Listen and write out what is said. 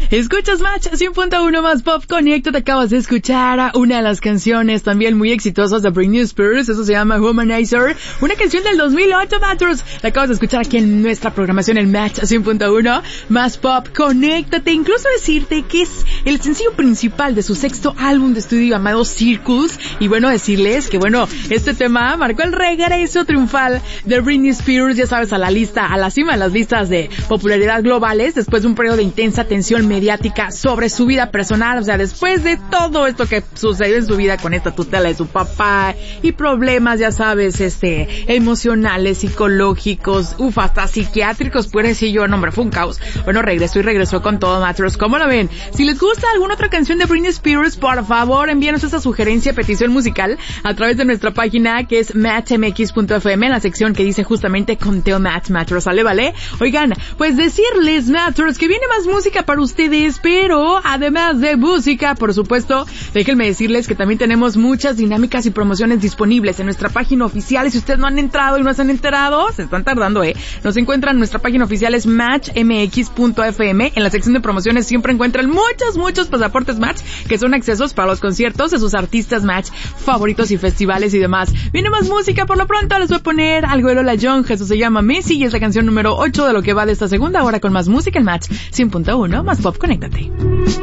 Escuchas Match 100.1 más Pop Connect. Te acabas de escuchar a una de las canciones también muy exitosas de Britney Spears. Eso se llama Womanizer. Una canción del 2008, Matros. La acabas de escuchar aquí en nuestra programación en Match 100.1 más Pop. Conéctate. Incluso decirte que es el sencillo principal de su sexto álbum de estudio llamado Circles. Y bueno, decirles que este tema marcó el regreso triunfal de Britney Spears, ya sabes, a la cima de las listas de popularidad globales después de un periodo de intensa tensión mediática sobre su vida personal. O sea, después de todo esto que sucedió en su vida con esta tutela de su papá y problemas, ya sabes, emocionales, psicológicos, hasta psiquiátricos, puede decir yo, no, hombre, fue un caos. Bueno, regresó con todo, Matros. ¿Cómo lo ven? Si les gusta alguna otra canción de Britney Spears, por favor, envíanos esa sugerencia, petición musical a través de nuestra página que es matchmx.fm, en la sección que dice justamente Conteo Match, Matros, ¿sale? ¿Vale? Oigan, pues decirles, Matros, que viene más música para ustedes, pero además de música, por supuesto, déjenme decirles que también tenemos muchas dinámicas y promociones disponibles en nuestra página oficial. Y si ustedes no han entrado y no se han enterado, se están tardando, Nos encuentran en nuestra página oficial, es matchmx.fm. En la sección de promociones siempre encuentran muchos pasaportes Match, que son accesos para los conciertos de sus artistas Match favoritos y festivales y demás. Viene más música, por lo pronto les voy a poner algo de Lola Young. Eso se llama Messi y es la canción número 8 de lo que va de esta segunda hora con más música en Match 100.1 más Pop. Conéctate.